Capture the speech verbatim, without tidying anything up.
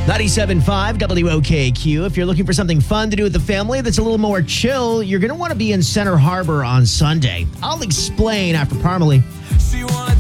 ninety-seven point five W O K Q. If you're looking for something fun to do with the family that's a little more chill, you're going to want to be in Center Harbor on Sunday. I'll explain after Parmalee. She wanted